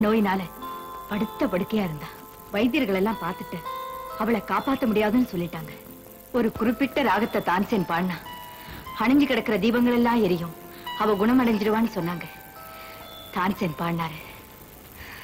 நோயினால படுத்த படுக்கையா இருந்தா. வைத்தியர்கள் எல்லாம் பார்த்துட்டு அவளை காப்பாத்த முடியாதுன்னு சொல்லிட்டாங்க. ஒரு குறிப்பிட்ட ராகத்தை தான்சேன் பாடினா அணிஞ்சு கிடக்கிற தீபங்கள் எல்லாம் எரியும், அவ குணமடைஞ்சிருவான்னு சொன்னாங்க. தான்சேன் பாடினாரு.